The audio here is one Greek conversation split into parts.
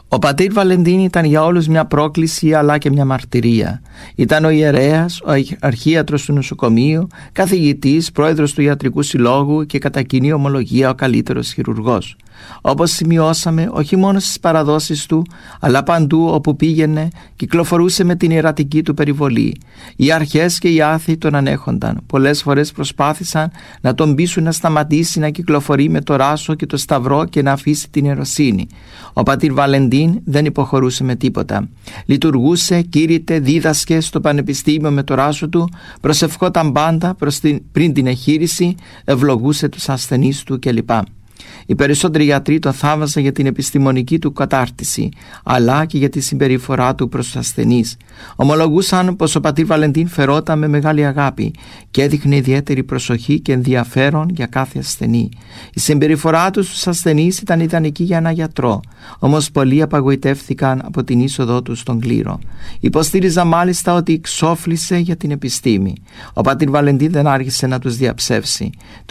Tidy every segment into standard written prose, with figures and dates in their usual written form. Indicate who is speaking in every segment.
Speaker 1: Ο πατήρ Βαλεντίν ήταν για όλους μια πρόκληση αλλά και μια μαρτυρία. Ήταν ο ιερέας, ο αρχίατρος του νοσοκομείου, καθηγητής, πρόεδρος του ιατρικού συλλόγου και κατά κοινή ομολογία ο καλύτερος χειρουργός. Όπως σημειώσαμε, όχι μόνο στις παραδόσεις του, αλλά παντού όπου πήγαινε, κυκλοφορούσε με την ιερατική του περιβολή. Οι αρχές και οι άθεοι τον ανέχονταν. Πολλές φορές προσπάθησαν να τον πείσουν να σταματήσει να κυκλοφορεί με το ράσο και το σταυρό και να αφήσει την ιεροσύνη. Ο πατήρ Βαλεντίν δεν υποχωρούσε με τίποτα. Λειτουργούσε, κήρυτε, δίδασκε στο πανεπιστήμιο με το ράσο του, προσευχόταν πάντα πριν την εγχείρηση, ευλογούσε τους ασθενείς του κλπ. Οι περισσότεροι γιατροί τον θαύμαζαν για την επιστημονική του κατάρτιση, αλλά και για τη συμπεριφορά του προς τους ασθενείς. Ομολογούσαν πως ο πατήρ Βαλεντίν φερόταν με μεγάλη αγάπη και έδειχνε ιδιαίτερη προσοχή και ενδιαφέρον για κάθε ασθενή. Η συμπεριφορά του στους ασθενείς ήταν ιδανική για ένα γιατρό, όμως πολλοί απαγοητεύθηκαν από την είσοδό του στον κλήρο. Υποστήριζαν μάλιστα ότι εξόφλησε για την επιστήμη. Ο πατήρ Βαλεντίν δεν άρχισε να τους διαψεύσει. Το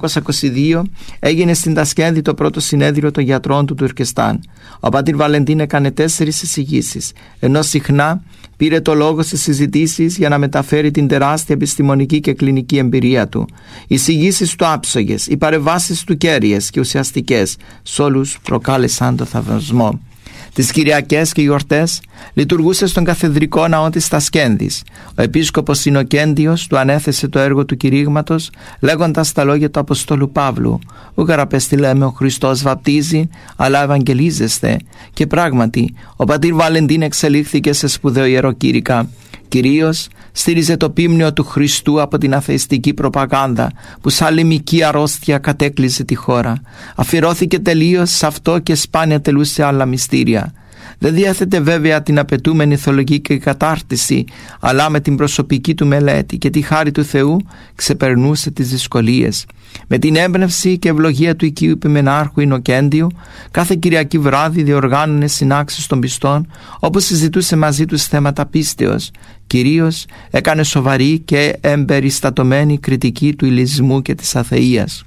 Speaker 1: 1922 έγινε στην Τασκένδη το πρώτο συνέδριο των γιατρών του Τουρκεστάν. Ο πατήρ Βαλεντίν έκανε 4 εισηγήσεις, ενώ συχνά πήρε το λόγο στις συζητήσεις για να μεταφέρει την τεράστια επιστημονική και κλινική εμπειρία του. Οι εισηγήσεις του άψογες, οι παρεμβάσεις του κέρυες και ουσιαστικές, σ' όλους προκάλεσαν το θαυμασμό. Τις Κυριακές και γιορτές λειτουργούσε στον καθεδρικό ναό της Τασκένδης. Ο επίσκοπος Συνοκέντιος του ανέθεσε το έργο του κηρύγματος, λέγοντας τα λόγια του Αποστόλου Παύλου: «Ούγαρ απεστειλέμε ο Χριστός βαπτίζει, αλλά ευαγγελίζεστε». Και πράγματι, ο πατήρ Βαλεντίν εξελίχθηκε σε σπουδαίο ιεροκήρυκα. Κυρίως στήριζε το πίμνιο του Χριστού από την αθεϊστική προπαγάνδα που σαν λιμική αρρώστια κατέκλυζε τη χώρα. Αφιερώθηκε τελείως σε αυτό και σπάνια τελούσε άλλα μυστήρια. Δεν διέθετε βέβαια την απαιτούμενη θεολογική κατάρτιση, αλλά με την προσωπική του μελέτη και τη χάρη του Θεού ξεπερνούσε τις δυσκολίες. Με την έμπνευση και ευλογία του οικείου επιμενάρχου Ινοκέντιου, κάθε Κυριακή βράδυ διοργάνωνε συνάξεις των πιστών, όπου συζητούσε μαζί τους θέματα πίστεως. Κυρίως έκανε σοβαρή και εμπεριστατωμένη κριτική του ηλισμού και της αθείας.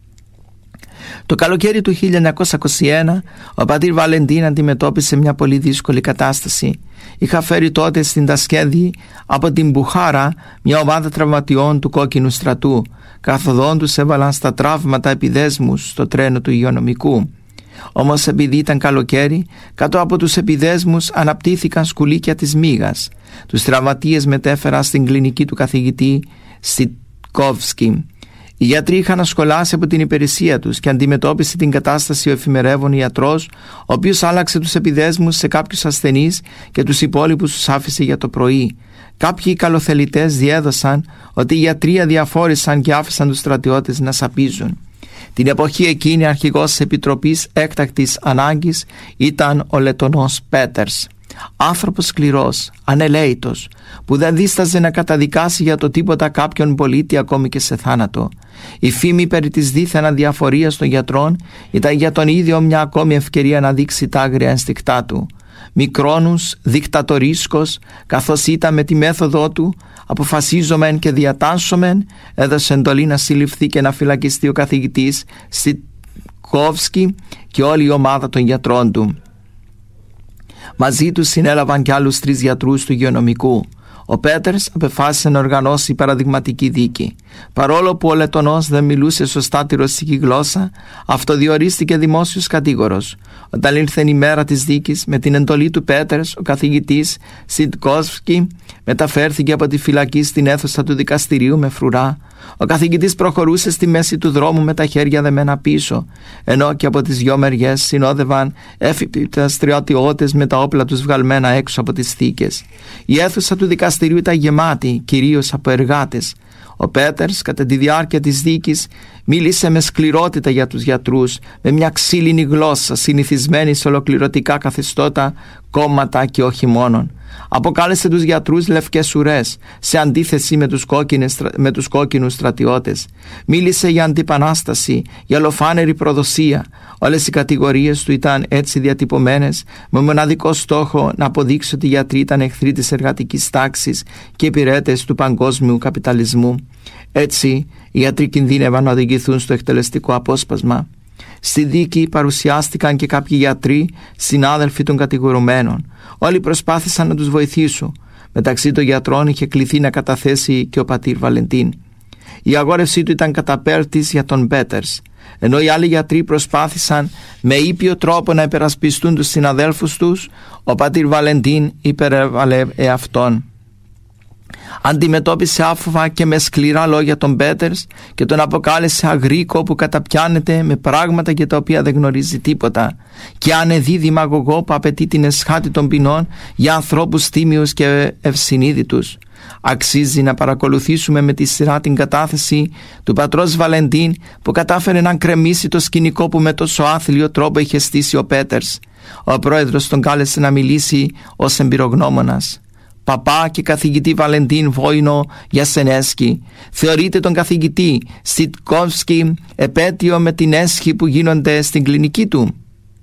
Speaker 1: Το καλοκαίρι του 1921 ο πατήρ Βαλεντίν αντιμετώπισε μια πολύ δύσκολη κατάσταση. Είχα φέρει τότε στην Τασκένδη από την Μπουχάρα μια ομάδα τραυματιών του Κόκκινου Στρατού. Καθοδόν τους έβαλαν στα τραύματα επιδέσμους στο τρένο του υγειονομικού. Όμως επειδή ήταν καλοκαίρι, κάτω από τους επιδέσμους αναπτύχθηκαν σκουλίκια της μύγας. Τους τραυματίες μετέφεραν στην κλινική του καθηγητή Στιτκόφσκι. Οι γιατροί είχαν ασχολάσει από την υπηρεσία τους και αντιμετώπισε την κατάσταση ο εφημερεύων ιατρός, ο οποίος άλλαξε τους επιδέσμους σε κάποιους ασθενείς και τους υπόλοιπους τους άφησε για το πρωί. Κάποιοι καλοθελητές διέδωσαν ότι οι γιατροί αδιαφόρησαν και άφησαν τους στρατιώτες να σαπίζουν. Την εποχή εκείνη αρχηγός της Επιτροπής Έκτακτης Ανάγκης ήταν ο Λετονός Πέτερς. Άνθρωπος σκληρός, ανελαίητος, που δεν δίσταζε να καταδικάσει για το τίποτα κάποιον πολίτη ακόμη και σε θάνατο. Η φήμη περί της δίθεν αδιαφορίας των γιατρών ήταν για τον ίδιο μια ακόμη ευκαιρία να δείξει τα άγρια ενστικτά του. Μικρόνους, δικτατορίσκος, καθώς ήταν με τη μέθοδό του, αποφασίζομεν και διατάσσομεν, έδωσε εντολή να συλληφθεί και να φυλακιστεί ο καθηγητής Στιτκόφσκι και όλη η ομάδα των γιατρών του. Μαζί τους συνέλαβαν και άλλους 3 γιατρούς του υγειονομικού. Ο Πέτερς απεφάσισε να οργανώσει παραδειγματική δίκη. Παρόλο που ο Λετονός δεν μιλούσε σωστά τη ρωσική γλώσσα, αυτοδιορίστηκε δημόσιος κατήγορος. Όταν ήρθε η μέρα της δίκης, με την εντολή του Πέτερς, ο καθηγητής Στιτκόφσκι μεταφέρθηκε από τη φυλακή στην αίθουσα του δικαστηρίου με φρουρά. Ο καθηγητής προχωρούσε στη μέση του δρόμου με τα χέρια δεμένα πίσω, ενώ και από τις 2 μεριές συνόδευαν έφυπτοι στρατιώτες με τα όπλα τους βγαλμένα έξω από τις θήκες. Η αίθουσα του δικαστηρίου ήταν γεμάτη, κυρίως από εργάτες. Ο Πέτερς κατά τη διάρκεια της δίκης μίλησε με σκληρότητα για τους γιατρούς, με μια ξύλινη γλώσσα συνηθισμένη σε ολοκληρωτικά καθεστώτα, κόμματα και όχι μόνον. Αποκάλεσε τους γιατρούς λευκές ουρές, σε αντίθεση με τους κόκκινους στρατιώτες. Μίλησε για αντιπανάσταση, για ολοφάνερη προδοσία. Όλες οι κατηγορίες του ήταν έτσι διατυπωμένες, με μοναδικό στόχο να αποδείξει ότι οι γιατροί ήταν εχθροί της εργατικής τάξης και υπηρέτες του παγκόσμιου καπιταλισμού. Έτσι, οι γιατροί κινδύνευαν να οδηγηθούν στο εκτελεστικό απόσπασμα. Στη δίκη παρουσιάστηκαν και κάποιοι γιατροί, συνάδελφοι των κατηγορουμένων. Όλοι προσπάθησαν να τους βοηθήσουν. Μεταξύ των γιατρών είχε κληθεί να καταθέσει και ο πατήρ Βαλεντίν. Η αγόρευσή του ήταν καταπέλτης για τον Πέτερς, ενώ οι άλλοι γιατροί προσπάθησαν με ήπιο τρόπο να υπερασπιστούν τους συναδέλφους τους, ο πατήρ Βαλεντίν υπερέβαλε εαυτόν. Αντιμετώπισε άφοβα και με σκληρά λόγια τον Πέτερς και τον αποκάλεσε αγρίκο που καταπιάνεται με πράγματα για τα οποία δεν γνωρίζει τίποτα, και ανεδί δημαγωγό που απαιτεί την εσχάτη των ποινών για ανθρώπους τίμιους και ευσυνείδητους. Αξίζει να παρακολουθήσουμε με τη σειρά την κατάθεση του πατρός Βαλεντίν, που κατάφερε να γκρεμίσει το σκηνικό που με τόσο άθλιο τρόπο είχε στήσει ο Πέτερς. Ο πρόεδρος τον κάλεσε να μιλήσει ως εμπειρογνώμονας. «Παπά και καθηγητή Βαλεντίν Βόινο Γιασενέσκι, θεωρείτε τον καθηγητή Στιτκόφσκι επέτειο με την έσχη που γίνονται στην κλινική του?»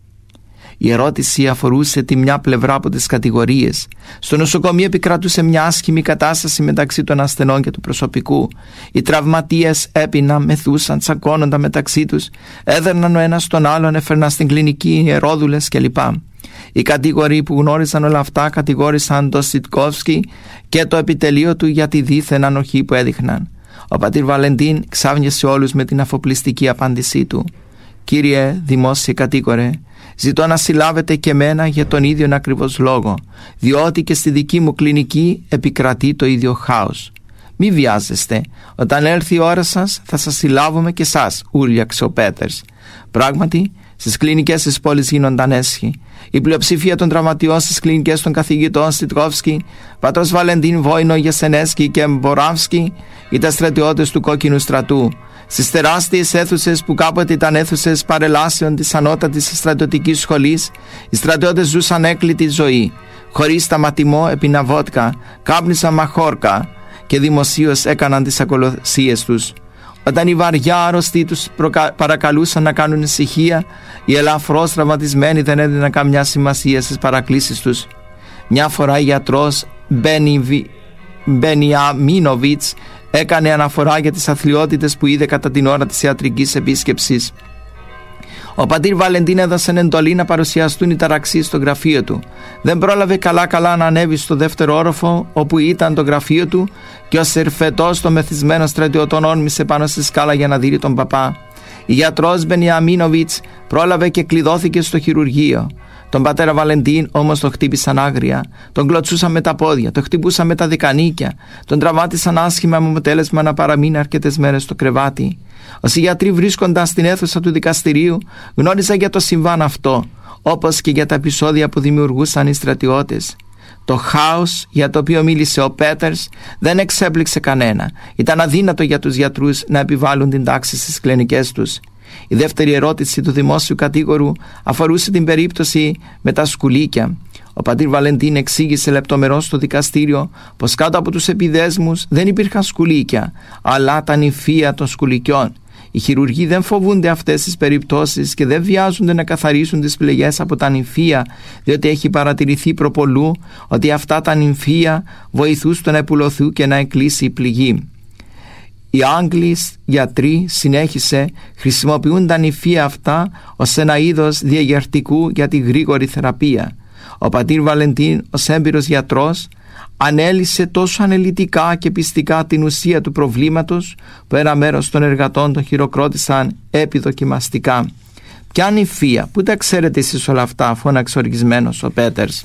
Speaker 1: Η ερώτηση αφορούσε τη μια πλευρά από τις κατηγορίες. Στο νοσοκομείο επικρατούσε μια άσχημη κατάσταση μεταξύ των ασθενών και του προσωπικού. Οι τραυματίες έπιναν, μεθούσαν, τσακώνονταν μεταξύ τους, έδερναν ο ένας τον άλλον, έφερναν στην κλινική ιερόδουλες κλπ. Οι κατηγοροί που γνώριζαν όλα αυτά κατηγόρησαν τον Στιτκόφσκι και το επιτελείο του για τη δίθεν ανοχή που έδειχναν. Ο πατήρ Βαλεντίν ξάφνιασε όλους με την αφοπλιστική απάντησή του. «Κύριε δημόσιε κατήγορε, ζητώ να συλλάβετε και μένα για τον ίδιο ακριβώς λόγο, διότι και στη δική μου κλινική επικρατεί το ίδιο χάος. Μη βιάζεστε, όταν έρθει η ώρα σας θα σας συλλάβουμε και εσάς», ούρλιαξε ο Πέτερς. Πράγματι, στις κλινικές της πόλης γίνονταν έσχοι. Η πλειοψηφία των τραυματιών στις κλινικές των καθηγητών Στιτκόφσκι, πατρός Βαλεντίν Βόινο Γιασενέσκι και Μποράφσκι ήταν στρατιώτες του Κόκκινου Στρατού. Στις τεράστιες αίθουσες που κάποτε ήταν αίθουσες παρελάσεων της ανώτατης στρατιωτικής σχολής, οι στρατιώτες ζούσαν έκλητη ζωή. Χωρίς σταματημό έπιναν βότκα, κάπνισαν μαχόρκα και δημοσίως έκαναν τις ακολουθίες τους. Όταν οι βαριά άρρωστοι τους παρακαλούσαν να κάνουν ησυχία, οι ελαφρώς τραυματισμένοι δεν έδιναν καμιά σημασία στις παρακλήσεις τους. Μια φορά η γιατρός Μπενιαμίνοβιτς έκανε αναφορά για τις αθλιότητες που είδε κατά την ώρα της ιατρικής επίσκεψης. Ο πατήρ Βαλεντίν έδωσε εντολή να παρουσιαστούν οι ταραξίες στο γραφείο του. Δεν πρόλαβε καλά να ανέβει στο δεύτερο όροφο όπου ήταν το γραφείο του, και ο σερφετός των μεθυσμένων στρατιωτών όρμησε πάνω στη σκάλα για να δει τον παπά. Η γιατρός Μπενιαμίνοβιτς πρόλαβε και κλειδώθηκε στο χειρουργείο. Τον πατέρα Βαλεντίν όμως τον χτύπησαν άγρια, τον κλωτσούσαν με τα πόδια, τον χτυπούσαν με τα δικανίκια, τον τραυμάτισαν άσχημα με αποτέλεσμα να παραμείνει αρκετές μέρες στο κρεβάτι. Όσοι γιατροί βρίσκονταν στην αίθουσα του δικαστηρίου γνώριζαν για το συμβάν αυτό, όπως και για τα επεισόδια που δημιουργούσαν οι στρατιώτες. Το χάος για το οποίο μίλησε ο Πέτερς δεν εξέπληξε κανένα. Ήταν αδύνατο για τους γιατρούς να επιβάλλουν την τάξη στις κλινικές τους. Η δεύτερη ερώτηση του δημόσιου κατήγορου αφορούσε την περίπτωση με τα σκουλίκια. Ο πατήρ Βαλεντίν εξήγησε λεπτομερώς στο δικαστήριο πως κάτω από τους επιδέσμους δεν υπήρχαν σκουλίκια, αλλά τα νυμφία των σκουλικιών. Οι χειρουργοί δεν φοβούνται αυτές τις περιπτώσεις και δεν βιάζονται να καθαρίσουν τις πληγές από τα νυμφία, διότι έχει παρατηρηθεί προπολού ότι αυτά τα νυμφία βοηθούν στο να επουλωθεί και να εκλείσει η πληγή. Οι Άγγλοι γιατροί, συνέχισε, χρησιμοποιούν τα νυμφία αυτά ως ένα είδος διαγερτικού για τη γρήγορη θεραπεία. Ο πατήρ Βαλεντίν, ως έμπειρος γιατρός, ανέλυσε τόσο αναλυτικά και πιστικά την ουσία του προβλήματος που ένα μέρος των εργατών τον χειροκρότησαν επιδοκιμαστικά. «Ποια νυμφία, πού τα ξέρετε εσείς όλα αυτά?» φώναξε οργισμένος ο Πέτερς.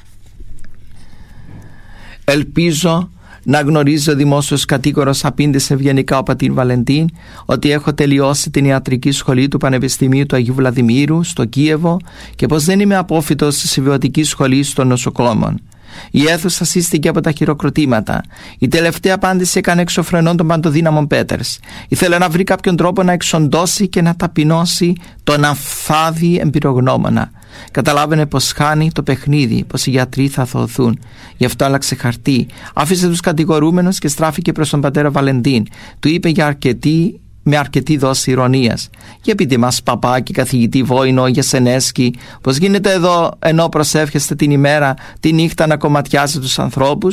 Speaker 1: «Ελπίζω να γνωρίζει ο δημόσιος κατήγορος», απήντησε ευγενικά ο πατήρ Βαλεντίν, «ότι έχω τελειώσει την ιατρική σχολή του Πανεπιστημίου του Αγίου Βλαδιμήρου στο Κίεβο και πως δεν είμαι απόφοιτος της συμβιωτικής σχολής των νοσοκόμων». Η αίθουσα σύστηκε από τα χειροκροτήματα. Η τελευταία απάντηση έκανε εξωφρενών τον παντοδύναμον Πέτερς. Ήθελε να βρει κάποιον τρόπο να εξοντώσει και να ταπεινώσει τον αφθάδη εμπειρογνώμονα. Καταλάβαινε πως χάνει το παιχνίδι, πως οι γιατροί θα θωθούν. Γι' αυτό άλλαξε χαρτί. Άφησε τους κατηγορούμενους και στράφηκε προς τον πατέρα Βαλεντίν. Του είπε με αρκετή δόση ηρωνίας: «Για πείτε μας, παπά και καθηγητή Βόινο Γιασενέσκι, πως γίνεται εδώ ενώ προσεύχεστε την ημέρα, τη νύχτα να κομματιάζει τους ανθρώπους?»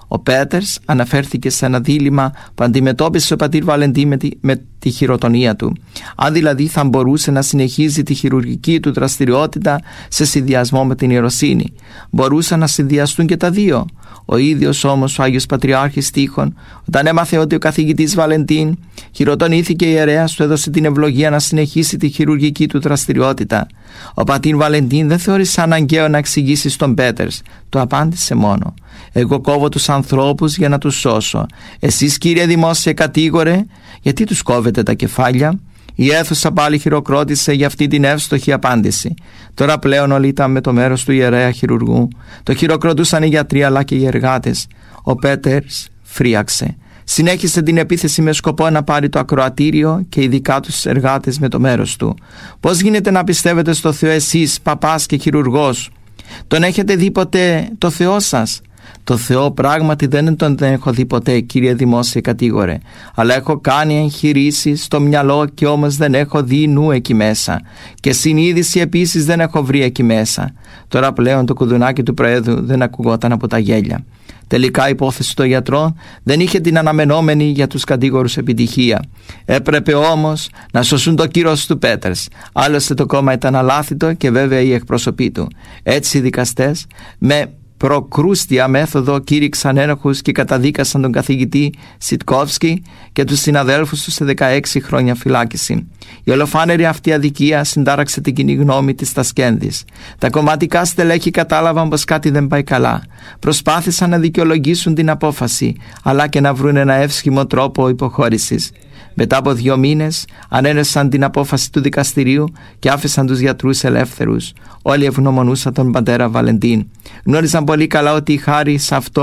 Speaker 1: Ο Πέτερς αναφέρθηκε σε ένα δίλημμα που αντιμετώπισε ο πατήρ Βαλεντίν με τη χειροτονία του. Αν δηλαδή θα μπορούσε να συνεχίζει τη χειρουργική του δραστηριότητα σε συνδυασμό με την ιεροσύνη. Μπορούσαν να συνδυαστούν και τα δύο. Ο ίδιος όμως ο Άγιος Πατριάρχης Τείχων, όταν έμαθε ότι ο καθηγητής Βαλεντίν χειροτονήθηκε, η ιερέας του έδωσε την ευλογία να συνεχίσει τη χειρουργική του δραστηριότητα. Ο πατήρ Βαλεντίν δεν θεώρησε αναγκαίο να εξηγήσει στον Πέτερς. Το απάντησε μόνο: «Εγώ κόβω τους ανθρώπους για να τους σώσω. Εσείς, κύριε δημόσιε κατήγορε, γιατί τους κόβετε τα κεφάλια?» Η αίθουσα πάλι χειροκρότησε για αυτή την εύστοχη απάντηση. Τώρα πλέον όλοι ήταν με το μέρος του ιερέα χειρουργού. Το χειροκροτούσαν οι γιατροί αλλά και οι εργάτες. Ο Πέτερς φρίαξε. Συνέχισε την επίθεση με σκοπό να πάρει το ακροατήριο και ειδικά τους εργάτες με το μέρος του. «Πώς γίνεται να πιστεύετε στο Θεό εσείς, παπάς και χειρουργός? Τον έχετε δει ποτέ το Θεό σας?» «Το Θεό πράγματι δεν τον έχω δει ποτέ, κύριε δημόσιε κατήγορε, αλλά έχω κάνει εγχειρήσεις στο μυαλό και όμως δεν έχω δει νου εκεί μέσα, και συνείδηση επίσης δεν έχω βρει εκεί μέσα». Τώρα πλέον το κουδουνάκι του Προέδρου δεν ακουγόταν από τα γέλια. Τελικά η υπόθεση των γιατρών δεν είχε την αναμενόμενη για τους κατήγορους επιτυχία. Έπρεπε όμως να σωσούν το κύρος του Πέτερς. Άλλωστε το κόμμα ήταν αλάθητο και βέβαια οι εκπρόσωποι του. Έτσι οι δικαστές με προκρούστια μέθοδο κήρυξαν ένοχους και καταδίκασαν τον καθηγητή Σιτκόφσκι και τους συναδέλφους του σε 16 χρόνια φυλάκιση. Η ολοφάνερη αυτή αδικία συντάραξε την κοινή γνώμη της Τασκένδης. Τα κομματικά στελέχη κατάλαβαν πως κάτι δεν πάει καλά. Προσπάθησαν να δικαιολογήσουν την απόφαση, αλλά και να βρουν ένα εύσχυμο τρόπο υποχώρησης. Μετά από 2 μήνες ανέρεσαν την απόφαση του δικαστηρίου και άφησαν τους γιατρούς ελεύθερους. Όλοι ευγνωμονούσαν τον πατέρα Βαλεντίν. Γνώριζαν πολύ καλά ότι χάρη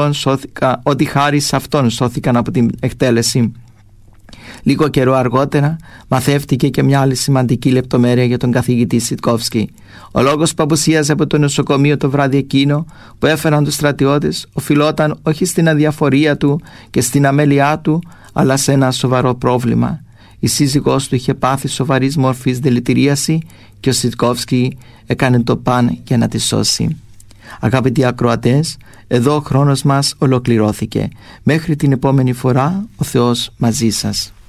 Speaker 1: σε αυτόν σώθηκαν από την εκτέλεση. Λίγο καιρό αργότερα μαθεύτηκε και μια άλλη σημαντική λεπτομέρεια για τον καθηγητή Σιτκόφσκι. Ο λόγος που απουσίαζε από το νοσοκομείο το βράδυ εκείνο που έφεραν τους στρατιώτες οφειλόταν όχι στην αδιαφορία του και στην αμέλειά του, αλλά σε ένα σοβαρό πρόβλημα. Η σύζυγός του είχε πάθει σοβαρής μορφής δηλητηρίαση και ο Σιτκόφσκι έκανε το παν για να τη σώσει. Αγαπητοί ακροατές, εδώ ο χρόνος μας ολοκληρώθηκε. Μέχρι την επόμενη φορά, ο Θεός μαζί σας.